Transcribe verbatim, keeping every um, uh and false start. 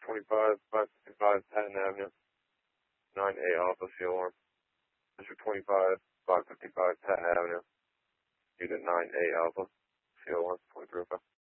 twenty-five, five fifty-five, Patton Avenue, nine A Alpha, field one. District twenty-five, five fifty-five, Patton Avenue, unit nine A Alpha, field one, twenty-three oh five.